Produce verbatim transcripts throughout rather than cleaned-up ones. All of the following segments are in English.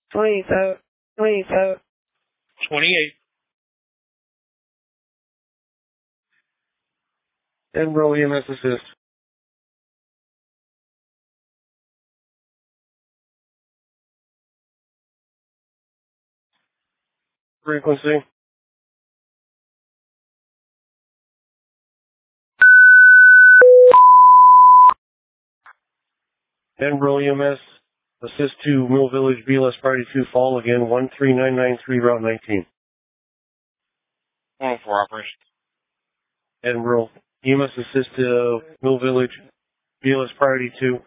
twenty-seven, twenty-seven. twenty-eight. Edinburgh E M S assist. Frequency. Edinburgh E M S assist to Mill Village B L S Priority two Fall again, one three nine nine three Route nineteen. one oh four operation. Edinburgh E M S assist to Mill Village B L S Priority two.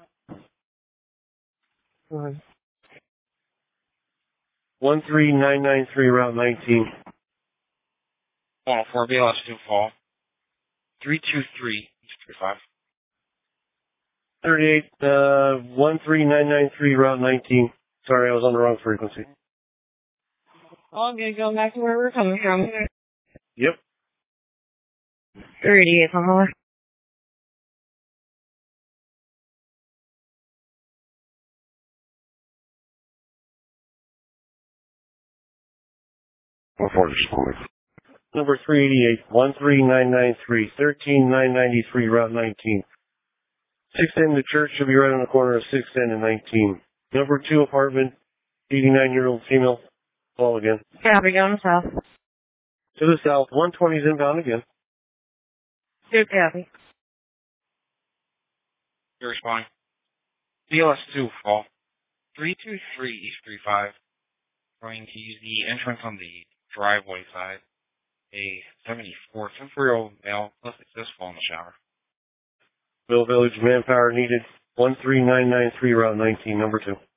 one three nine nine three Route nineteen. one oh four B L S two Fall. three two three three five. thirty-eight, uh, one three nine nine three Route nineteen. Sorry, I was on the wrong frequency. All good, going back to where we're coming from. Yep. three eighty-eight, Pamela. one forty Number three eighty-eight, one three nine nine three, thirteen nine ninety-three Route nineteen. six ten, the church should be right on the corner of six ten and nineteen. Number two apartment, eighty-nine-year-old female. Call again. Copy, going south. To the south, one twenty is inbound again. Good copy. You're responding. B L S two Fall. three two three East three five. Going to use the entrance on the driveway side. A seventy-four year-old male plus successful in the shower. Mill Village manpower needed, one three nine nine three Route nineteen, number two.